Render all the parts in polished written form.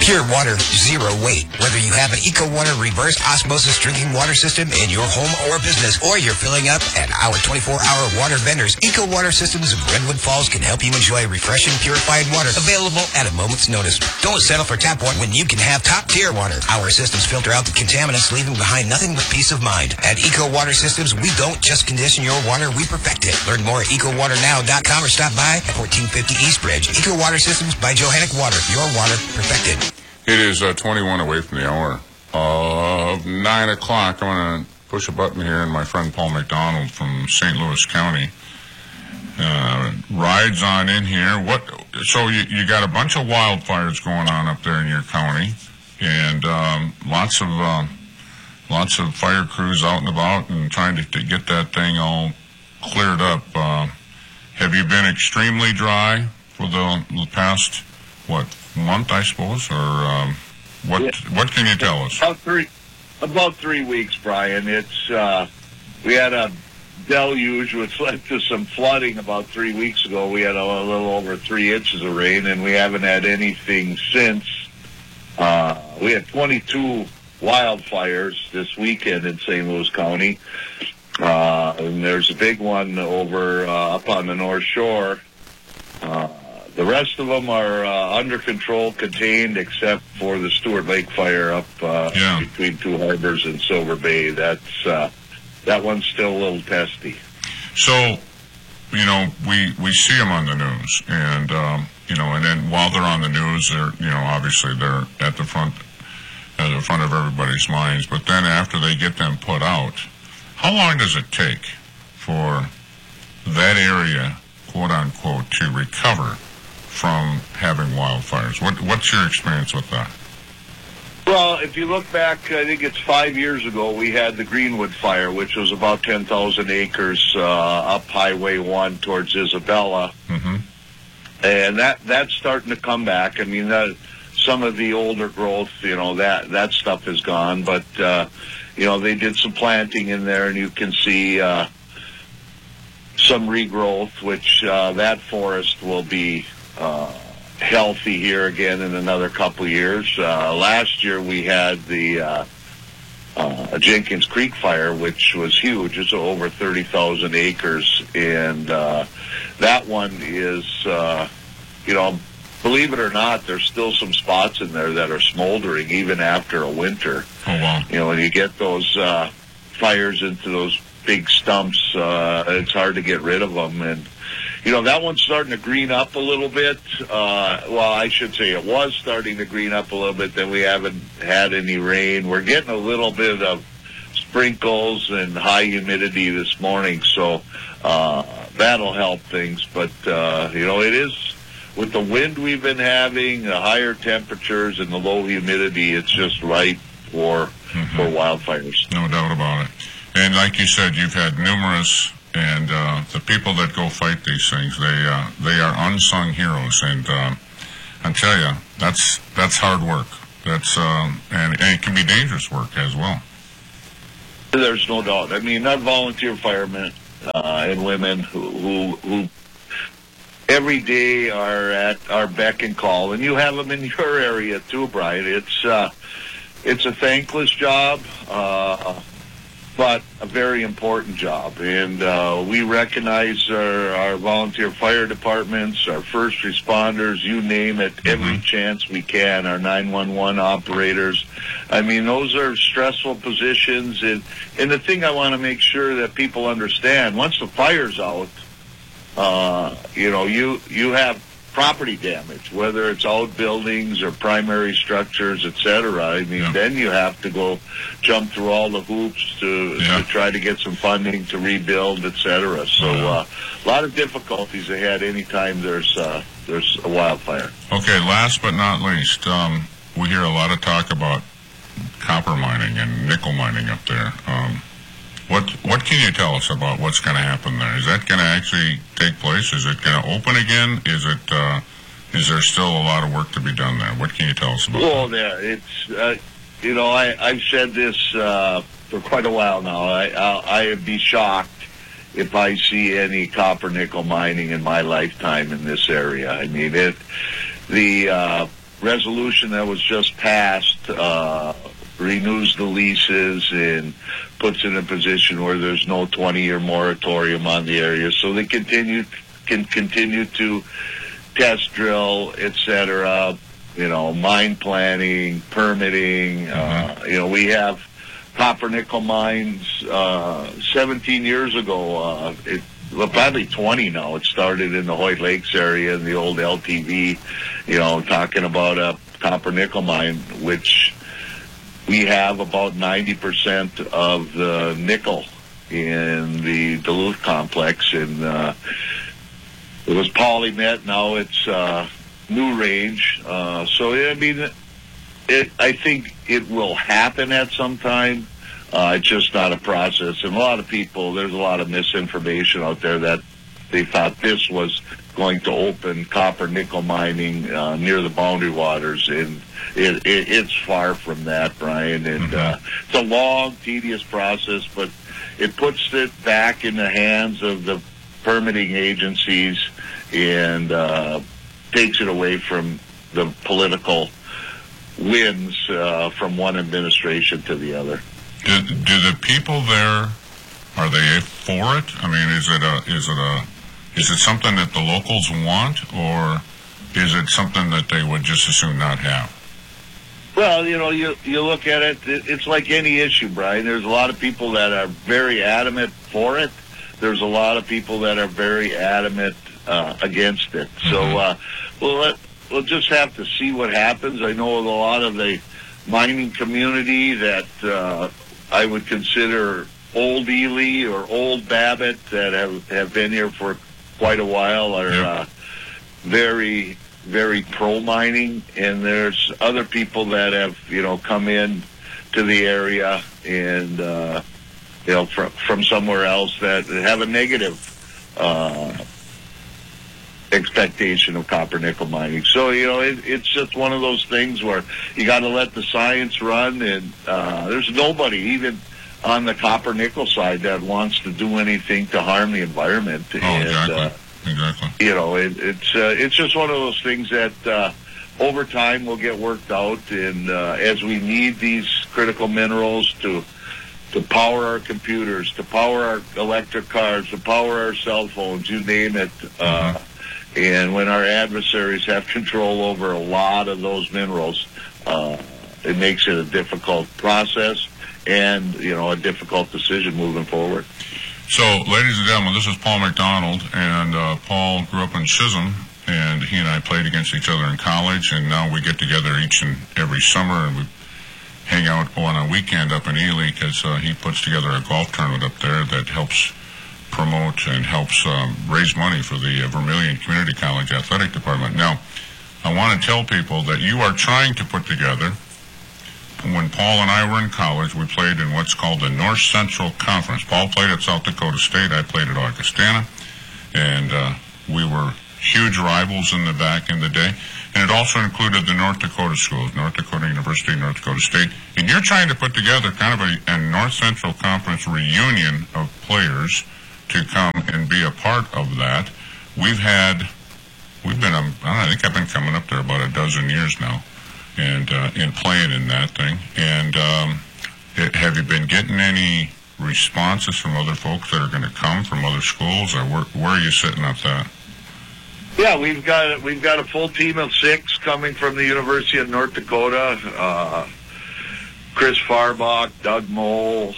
Pure water, zero weight. Whether you have an EcoWater reverse osmosis drinking water system in your home or business, or you're filling up at our 24-hour water vendors, EcoWater Systems of Redwood Falls can help you enjoy refreshing, purified water available at a moment's notice. Don't settle for tap water when you can have top-tier water. Our systems filter out the contaminants, leaving behind nothing but peace of mind. At EcoWater Systems, we don't just condition your water, we perfect it. Learn more at EcoWaterNow.com or stop by at 1450 East Bridge. EcoWater Systems by Johannic Water. Your water perfected. It is 21 away from the hour of 9 o'clock. I'm going to push a button here, and my friend Paul McDonald from St. Louis County rides on in here. So you got a bunch of wildfires going on up there in your county, and lots of fire crews out and about and trying to get that thing all cleared up. Have you been extremely dry for the past, month, I suppose, or what can you tell us? About 3 weeks, Brian. It's we had a deluge which led to some flooding about 3 weeks ago. We had a little over 3 inches of rain, and we haven't had anything since. We had 22 wildfires this weekend in St. Louis County, and there's a big one over up on the North Shore. The rest of them are under control, contained, except for the Stewart Lake fire up between Two Harbors and Silver Bay. That one's still a little testy. So, we see them on the news, and and then while they're on the news, they're obviously they're at the front of everybody's minds. But then after they get them put out, how long does it take for that area, quote unquote, to recover from having wildfires? What's your experience with that? Well, if you look back, I think it's 5 years ago, we had the Greenwood fire, which was about 10,000 acres up Highway 1 towards Isabella. Mm-hmm. And that's starting to come back. I mean, some of the older growth, that stuff is gone. But, they did some planting in there, and you can see some regrowth, which that forest will be healthy here again in another couple of years. Last year we had the Jenkins Creek fire, which was huge. It's over 30,000 acres, and that one is, believe it or not, there's still some spots in there that are smoldering even after a winter. Oh, wow. When you get those fires into those big stumps, it's hard to get rid of them, and that one's starting to green up a little bit. Well, I should say it was starting to green up a little bit. Then we haven't had any rain. We're getting a little bit of sprinkles and high humidity this morning, so that'll help things. But, it is, with the wind we've been having, the higher temperatures and the low humidity, it's just right for wildfires. No doubt about it. And like you said, you've had numerous... And the people that go fight these things, they are unsung heroes. And I tell you, that's hard work. That's and it can be dangerous work as well. There's no doubt. I mean, our volunteer firemen and women who every day are at our beck and call, and you have them in your area too, Brian. It's a thankless job. But a very important job, and we recognize our volunteer fire departments, our first responders, you name it, every chance we can, our 911 operators. I mean, those are stressful positions, and the thing I want to make sure that people understand, once the fire's out, you have property damage, whether it's outbuildings or primary structures, etc. I mean, then you have to go jump through all the hoops to try to get some funding to rebuild, etc. So a lot of difficulties ahead anytime there's a wildfire. Okay, last but not least, we hear a lot of talk about copper mining and nickel mining up there. What can you tell us about what's going to happen there? Is that going to actually take place? Is it going to open again? Is there still a lot of work to be done there? What can you tell us about that? It's I've said this for quite a while now. I would be shocked if I see any copper nickel mining in my lifetime in this area. I mean, resolution that was just passed renews the leases and puts it in a position where there's no 20-year moratorium on the area, so they can continue to test drill, etc. Mine planning, permitting. We have copper nickel mines 17 years ago. Probably 20 now. It started in the Hoyt Lakes area in the old LTV, talking about a copper nickel mine, which we have about 90% of the nickel in the Duluth complex. And it was PolyMet, now it's New Range. I think it will happen at some time. It's just not a process. And a lot of people, there's a lot of misinformation out there that they thought this was going to open copper nickel mining near the Boundary Waters. And it's far from that, Brian. And it's a long, tedious process, but it puts it back in the hands of the permitting agencies and takes it away from the political wins from one administration to the other. Do the people there, are they for it? I mean, is it something that the locals want, or is it something that they would just as soon not have? Well, you look at it, it's like any issue, Brian. There's a lot of people that are very adamant for it. There's a lot of people that are very adamant against it. So we'll just have to see what happens. I know a lot of the mining community that I would consider old Ely or old Babbitt that have been here for quite a while are very, very pro-mining. And there's other people that have, come in to the area and, from somewhere else that have a negative expectation of copper nickel mining. So, it's just one of those things where you got to let the science run, and there's nobody, even on the copper nickel side, that wants to do anything to harm the environment. Exactly. It's just one of those things that over time will get worked out, and as we need these critical minerals to power our computers, to power our electric cars, to power our cell phones, you name it. And when our adversaries have control over a lot of those minerals, it makes it a difficult process and, a difficult decision moving forward. So, ladies and gentlemen, this is Paul McDonald, and Paul grew up in Chisholm, and he and I played against each other in college, and now we get together each and every summer, and we hang out on a weekend up in Ely, because he puts together a golf tournament up there that helps promote and helps raise money for the Vermilion Community College Athletic Department. Now, I want to tell people that you are trying to put together, when Paul and I were in college, we played in what's called the North Central Conference. Paul played at South Dakota State, I played at Augustana, and we were huge rivals back in the day. And it also included the North Dakota schools, North Dakota University, North Dakota State. And you're trying to put together kind of a North Central Conference reunion of players to come and be a part of that. I think I've been coming up there about a dozen years now, and playing in that thing. And have you been getting any responses from other folks that are going to come from other schools, or where are you sitting up that? Yeah, we've got a full team of 6 coming from the University of North Dakota. Chris Farbach, Doug Mole,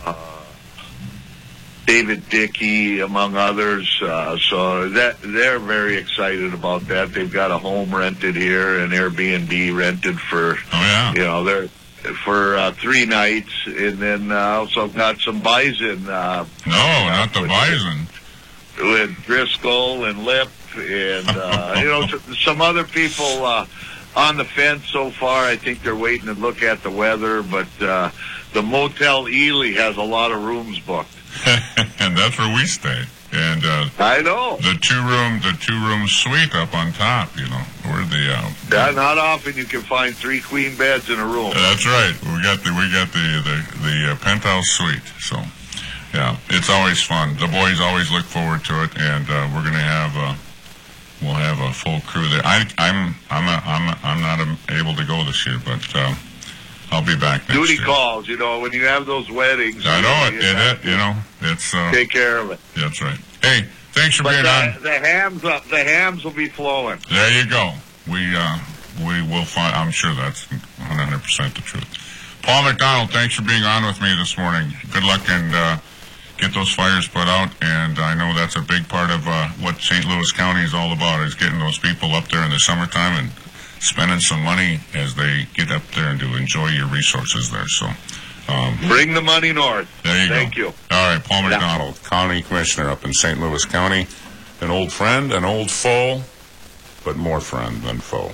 David Dickey, among others. So that they're very excited about that. They've got a home rented here, an Airbnb rented for, they're for 3 nights, and then also got some bison. No, not the bison. With Driscoll and Lip, and some other people on the fence so far. I think they're waiting to look at the weather, but the Motel Ely has a lot of rooms booked. And that's where we stay. And I know the two room suite up on top. We're the not often you can find 3 queen beds in a room. That's right. We got the penthouse suite. So yeah, it's always fun. The boys always look forward to it, and we're gonna have we'll have a full crew there. I'm not able to go this year, but I'll be back next Duty year. calls, when you have those weddings. I know it. It's take care of it. That's right. Hey, thanks for being on. The hams will be flowing. There you go. We will find. I'm sure that's 100% the truth. Paul McDonald, thanks for being on with me this morning. Good luck and get those fires put out. And I know that's a big part of what St. Louis County is all about, is getting those people up there in the summertime and spending some money as they get up there and to enjoy your resources there. So bring the money north. There you go. Thank you. All right, Paul McDonald, County Commissioner up in St. Louis County. An old friend, an old foe, but more friend than foe.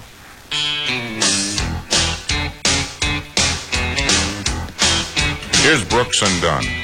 Here's Brooks and Dunn.